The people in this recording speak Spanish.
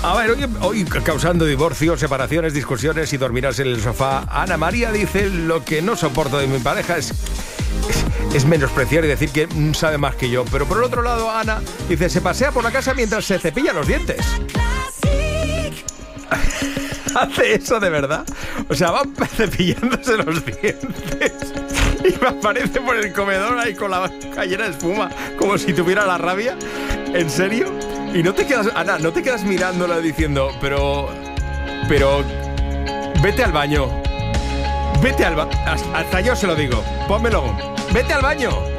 A ver, hoy causando divorcios, separaciones, discusiones y dormirás en el sofá. Ana María dice: lo que no soporto de mi pareja es menospreciar y decir que sabe más que yo. Pero por el otro lado, Ana dice: se pasea por la casa mientras se cepilla los dientes. ¿Hace eso de verdad? O sea, va cepillándose los dientes y me aparece por el comedor ahí con la boca llena de espuma, como si tuviera la rabia. ¿En serio? Y no te quedas, Ana, no te quedas mirándola diciendo, pero, vete al baño. Vete al baño. Hasta yo se lo digo. Pónmelo. Vete al baño.